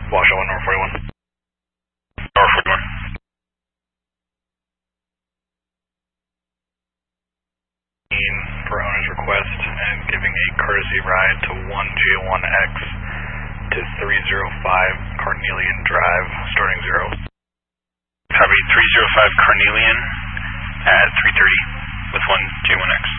Wash 01, number 41. Number 41. Per owner's request and giving a courtesy ride to 1J1X to 305 Carnelian Drive, starting 0. Copy 305 Carnelian at 3:30 with 1J1X.